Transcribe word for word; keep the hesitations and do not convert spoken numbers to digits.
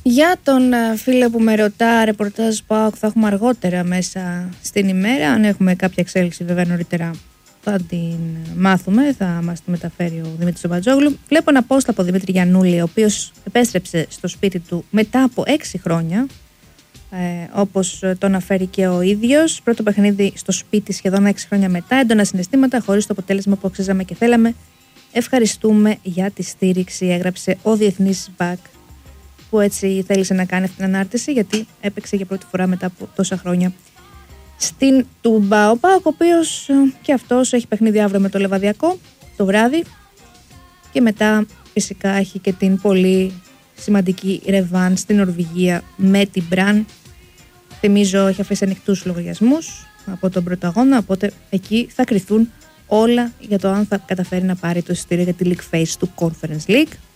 Για τον φίλο που με ρωτά, ρεπορτάζ ΠΑΟΚ θα έχουμε αργότερα μέσα στην ημέρα. Αν έχουμε κάποια εξέλιξη, βέβαια νωρίτερα θα την μάθουμε. Θα μας τη μεταφέρει ο Δημήτρης Μπατζόγλου. Βλέπω ένα post από Δημήτρη Γιαννούλη, ο οποίος επέστρεψε στο σπίτι του μετά από έξι χρόνια. Ε, όπως το αναφέρει και ο ίδιος. Πρώτο παιχνίδι στο σπίτι σχεδόν έξι χρόνια μετά. Έντονα συναισθήματα, χωρίς το αποτέλεσμα που αξίζαμε και θέλαμε. Ευχαριστούμε για τη στήριξη, έγραψε ο διεθνής μπακ, που έτσι θέλησε να κάνει αυτή την ανάρτηση, γιατί έπαιξε για πρώτη φορά μετά από τόσα χρόνια στην Τούμπα. Ο ΠΑΟΚ, ο οποίος και αυτός έχει παιχνίδι αύριο με το Λεβαδιακό το βράδυ, και μετά φυσικά έχει και την πολύ σημαντική ρεβάν στην Νορβηγία με την Μπραν. Θυμίζω έχει αφήσει ανοιχτούς λογαριασμούς από τον πρώτο αγώνα, οπότε εκεί θα κριθούν όλα για το αν θα καταφέρει να πάρει το εισιτήριο για τη League Phase του Conference League.